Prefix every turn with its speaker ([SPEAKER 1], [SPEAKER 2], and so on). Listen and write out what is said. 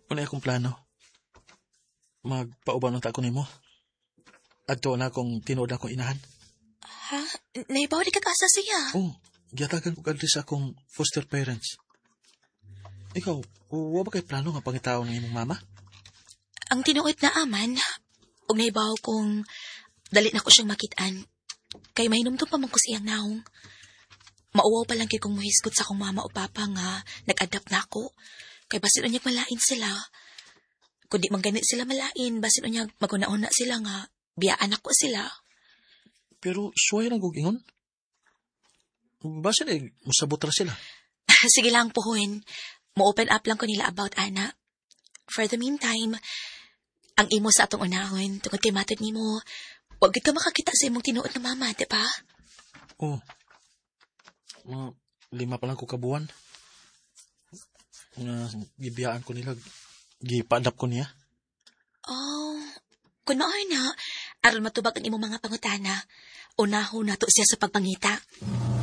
[SPEAKER 1] Unay akong plano. Magpauban ng tako nimo. Adto na akong tinuod akong inahan.
[SPEAKER 2] Ha? Naibaw di kag-asa siya?
[SPEAKER 1] Giyatagan ko kadri sa akong foster parents. Ikaw, wa ba kay plano nga pangitaw ng imong mama?
[SPEAKER 2] Ang tinuod na aman, og naibaw kong dali na ko siyang makitaan. Kay mahinumdum pa man ko siyang naong. Mauwaw pa lang kay kong muhisgot sa akong mama o papa nga nag-adapt na ako. Kay basin unyag malain sila. Kung di man ganit sila malain, basin unyag maguna-una sila nga biyaan ako sila.
[SPEAKER 1] Pero suway lang kong ingon. Basin musabot ra sila.
[SPEAKER 2] Sige lang puhuin. Mo-open up lang ko nila about Ana. For the meantime, ang imo sa atong unahon, tungkol kay matod ni mo, huwag ka makakita sa imong tinuod na mama, di ba?
[SPEAKER 1] Mga 5 pa lang ko kabuan. Gibiyaan ko nila, gipaadap ko niya.
[SPEAKER 2] Kung maoy na, aron matubag ang imong mga pangutana, unahon na to siya sa pagpangita.